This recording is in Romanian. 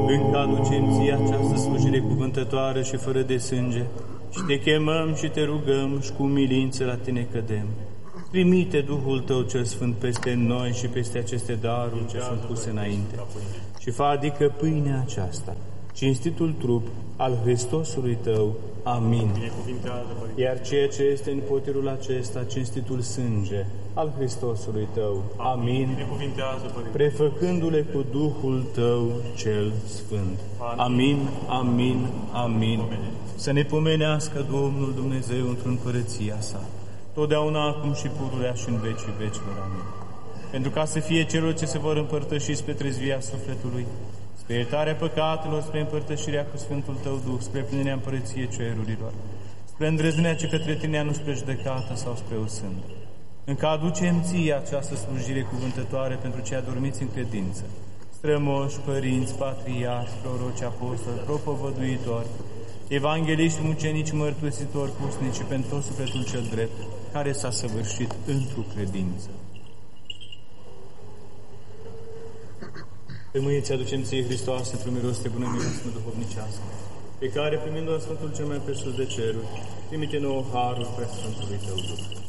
încă aducem ție această slujire cuvântătoare și fără de sânge și te chemăm și te rugăm și cu umilință la tine cădem. Trimite Duhul Tău cel Sfânt peste noi și peste aceste daruri ce sunt puse înainte și fă adică pâinea aceasta, cinstitul trup al Hristosului Tău. Amin. Iar ceea ce este în potirul acesta, cinstitul sânge al Hristosului Tău. Amin. Prefăcându-le cu Duhul Tău cel Sfânt. Amin, amin, amin. Să ne pomenească Domnul Dumnezeu într-o împărăția sa, totdeauna, acum și pururea și în vecii vecilor. Amin. Pentru ca să fie celor ce se vor împărtăși spre trezvia sufletului, spre iertarea păcatelor, spre împărtășirea cu Sfântul Tău Duh, spre plinirea împărăției cerurilor, spre îndrăznerea ce către Tine, nu spre judecată sau spre osândă. Încă aducem ție această slujire cuvântătoare pentru cei adormiți în credință, strămoși, părinți, patriarhi, proroci, apostoli, propovăduitori, evangeliști, mucenici, mărturisitori, pusnici și pentru tot sufletul cel drept, care s-a săvârșit într-o credință. Pe mâine ți aducem ție, Hristoase, într-o miros de bună mireasmă duhovnicească, pe care, primind-o Sfântul cel mai presus de ceruri, trimite nouă harul prea Sfântului Tău Duh.